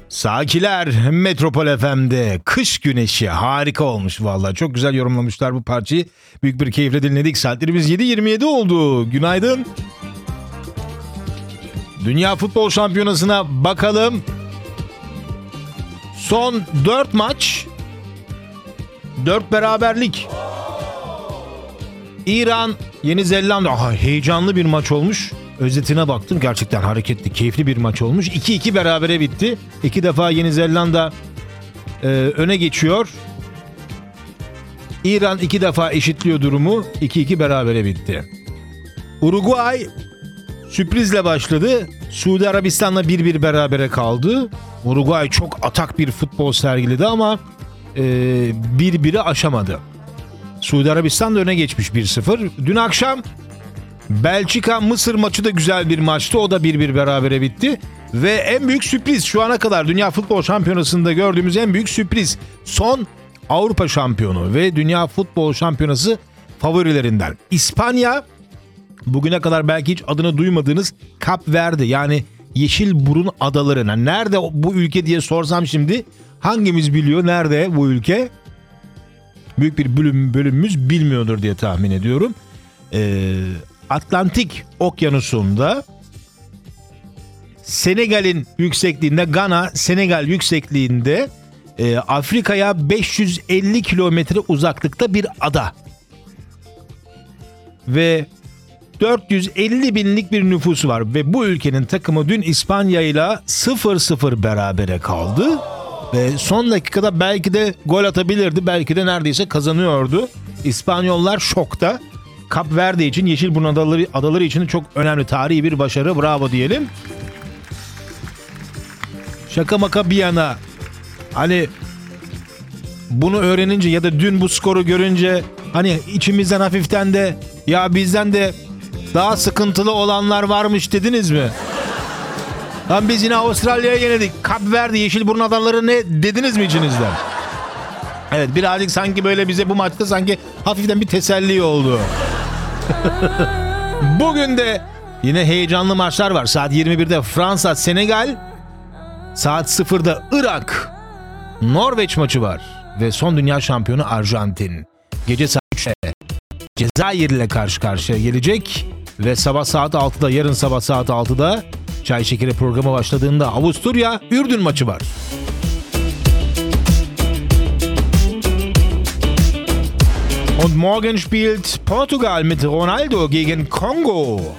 Sakiler Metropol FM'de kış güneşi harika olmuş vallahi. Çok güzel yorumlamışlar bu parçayı. Büyük bir keyifle dinledik. Saatlerimiz 7.27 oldu. Günaydın. Dünya Futbol Şampiyonası'na bakalım. Son 4 maç. 4 beraberlik. İran, Yeni Zelanda. Aha, heyecanlı bir maç olmuş. Özetine baktım. Gerçekten hareketli, keyifli bir maç olmuş. 2-2 berabere bitti. 2 defa Yeni Zelanda öne geçiyor. İran 2 defa eşitliyor durumu. 2-2 berabere bitti. Uruguay sürprizle başladı. Suudi Arabistan'la 1-1 berabere kaldı. Uruguay çok atak bir futbol sergiledi ama 1-1'i aşamadı. Suudi Arabistan da öne geçmiş 1-0. Dün akşam Belçika-Mısır maçı da güzel bir maçtı. O da 1-1 berabere bitti. Ve en büyük sürpriz şu ana kadar Dünya Futbol Şampiyonası'nda gördüğümüz en büyük sürpriz. Son Avrupa şampiyonu ve Dünya Futbol Şampiyonası favorilerinden. İspanya, bugüne kadar belki hiç adını duymadığınız Kap Verde, yani Yeşilburun Adaları'na. Nerede bu ülke diye sorsam şimdi hangimiz biliyor nerede bu ülke? Büyük bir bölümümüz bilmiyordur diye tahmin ediyorum. Atlantik Okyanusu'nda, Senegal'in yüksekliğinde, Gana, Senegal yüksekliğinde, Afrika'ya 550 kilometre uzaklıkta bir ada. Ve 450 binlik bir nüfusu var. Ve bu ülkenin takımı dün İspanya ile 0-0 berabere kaldı. Ve son dakikada belki de gol atabilirdi. Belki de neredeyse kazanıyordu. İspanyollar şokta. Kap Verde için, Yeşilburun Adaları için çok önemli tarihi bir başarı. Bravo diyelim. Şaka maka bir yana, hani bunu öğrenince ya da dün bu skoru görünce hani içimizden hafiften de ya bizden de daha sıkıntılı olanlar varmış dediniz mi? Lan biz yine Avustralya'ya yenildik. Kap Verde, Yeşilburun Adaları ne dediniz mi içinizden? Evet, birazcık sanki böyle bize bu maçta sanki hafiften bir teselli oldu. Bugün de yine heyecanlı maçlar var. Saat 21'de Fransa, Senegal. Saat 0'da Irak, Norveç maçı var. Ve son dünya şampiyonu Arjantin. Gece saat 3'te Cezayir ile karşı karşıya gelecek. Ve sabah saat 6'da, yarın sabah saat 6'da Çay Şekeri programı başladığında Avusturya, Ürdün maçı var. Und morgen spielt Portugal mit Ronaldo gegen Kongo.